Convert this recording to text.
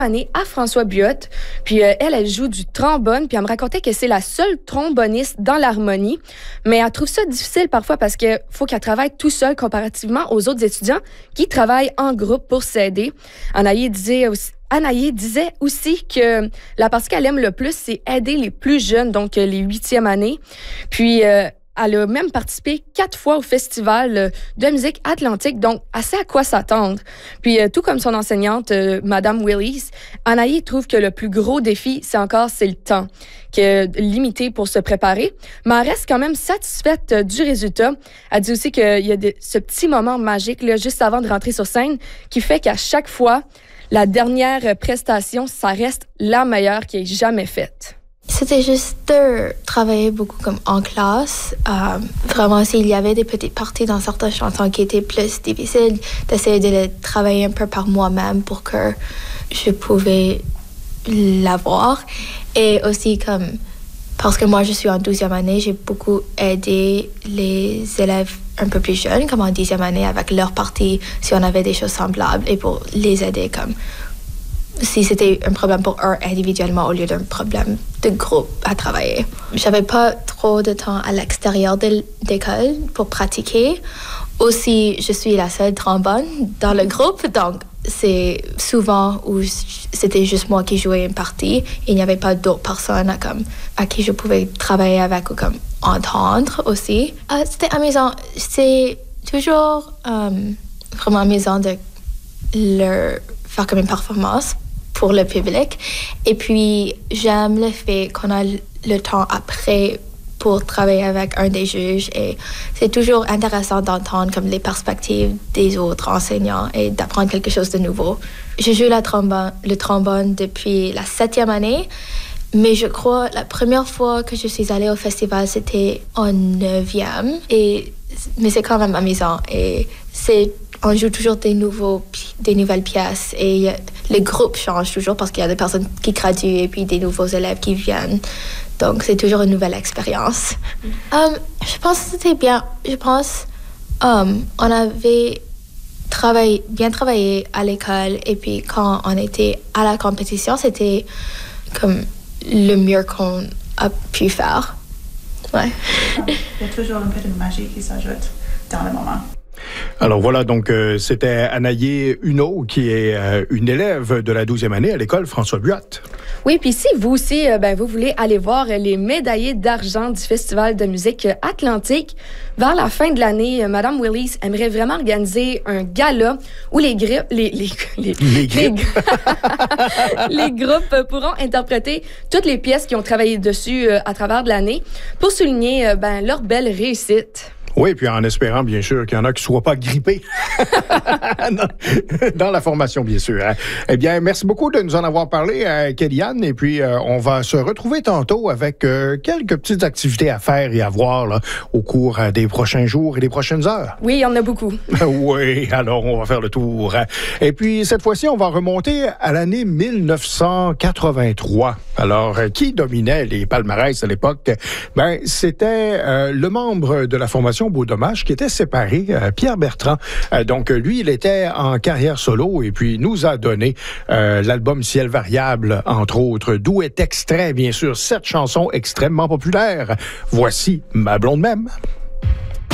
année à François Buotte. Puis elle joue du trombone. Puis elle me racontait que c'est la seule tromboniste dans l'harmonie. Mais elle trouve ça difficile parfois parce qu'il faut qu'elle travaille tout seule comparativement aux autres étudiants qui travaillent en groupe pour s'aider. Anaïe disait aussi que la partie qu'elle aime le plus, c'est aider les plus jeunes, donc les 8e années. Puis elle a même participé 4 fois au festival de musique atlantique, donc elle sait à quoi s'attendre. Puis tout comme son enseignante, Madame Willis, Anaïe trouve que le plus gros défi, c'est le temps, limité pour se préparer. Mais elle reste quand même satisfaite du résultat. Elle dit aussi qu'il y a ce petit moment magique là, juste avant de rentrer sur scène qui fait qu'à chaque fois, la dernière prestation, ça reste la meilleure qui ait jamais faite. C'était juste de travailler beaucoup comme en classe. Vraiment, s'il y avait des petites parties dans certaines chansons qui étaient plus difficiles, d'essayer de les travailler un peu par moi-même pour que je pouvais l'avoir. Et aussi, parce que moi, je suis en 12e année, j'ai beaucoup aidé les élèves un peu plus jeunes, comme en 10e année, avec leur partie, si on avait des choses semblables, et pour les aider comme si c'était un problème pour eux individuellement au lieu d'un problème de groupe à travailler. J'avais pas trop de temps à l'extérieur de l'école pour pratiquer. Aussi, je suis la seule trombone dans le groupe, donc c'est souvent où c'était juste moi qui jouais une partie. Il n'y avait pas d'autres personnes à qui je pouvais travailler avec ou entendre aussi. C'était amusant. C'est toujours vraiment amusant de leur faire comme une performance pour le public. Et puis, j'aime le fait qu'on a le temps après pour travailler avec un des juges et c'est toujours intéressant d'entendre comme les perspectives des autres enseignants et d'apprendre quelque chose de nouveau. Je joue le trombone depuis la 7e année, mais je crois la première fois que je suis allée au festival, c'était en 9e. Mais c'est quand même amusant et on joue toujours des nouvelles pièces et les groupes changent toujours parce qu'il y a des personnes qui graduent et puis des nouveaux élèves qui viennent. Donc, c'est toujours une nouvelle expérience. Je pense que c'était bien. Je pense on avait bien travaillé à l'école et puis quand on était à la compétition, c'était comme le mieux qu'on a pu faire. Ouais. Il y a toujours un peu de magie qui s'ajoute dans le moment. Alors voilà, donc c'était Anaïe Huneau, qui est une élève de la 12e année à l'école François Buotte. Oui, puis si vous aussi, vous voulez aller voir les médaillés d'argent du Festival de musique atlantique, vers la fin de l'année, Madame Willis aimerait vraiment organiser un gala où les groupes pourront interpréter toutes les pièces qui ont travaillé dessus à travers de l'année pour souligner leur belle réussite. Oui, puis en espérant, bien sûr, qu'il y en a qui ne soient pas grippés dans la formation, bien sûr. Hein. Eh bien, merci beaucoup de nous en avoir parlé, Kellyanne. Et puis, on va se retrouver tantôt avec quelques petites activités à faire et à voir là, au cours des prochains jours et des prochaines heures. Oui, il y en a beaucoup. Oui, alors on va faire le tour. Et puis, cette fois-ci, on va remonter à l'année 1983. Alors, qui dominait les palmarès à l'époque? C'était le membre de la formation Beau Dommage qui était séparé, Pierre Bertrand. Donc, lui, il était en carrière solo et puis nous a donné l'album Ciel variable, entre autres, d'où est extrait, bien sûr, 7 chansons extrêmement populaires. Voici Ma blonde m'aime.